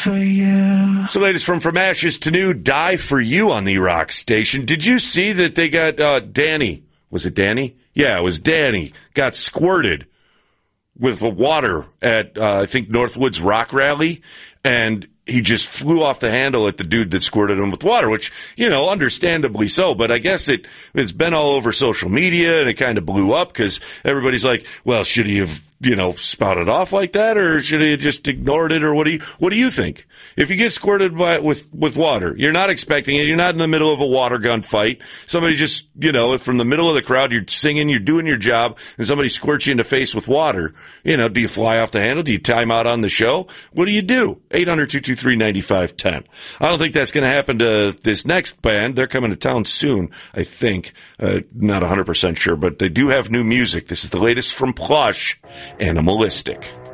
for you. So latest from Ashes to New, Die for You on the Rock Station. Did you see that they got Danny? Was it Danny? Yeah, it was Danny. Got squirted with the water at, I think, Northwoods Rock Rally, and he just flew off the handle at the dude that squirted him with water, which, understandably so. But I guess it's been all over social media, and it kind of blew up because everybody's like, well, should he have, spouted off like that, or should he have just ignored it, or what do you think? If you get squirted with water, you're not expecting it. You're not in the middle of a water gun fight. Somebody just, from the middle of the crowd, you're singing, you're doing your job, and somebody squirts you in the face with water. Do you fly off the handle? Do you time out on the show? What do you do? 800-223-9510. I don't think that's going to happen to this next band. They're coming to town soon, I think. Not 100% sure, but they do have new music. This is the latest from Plush, Animalistic.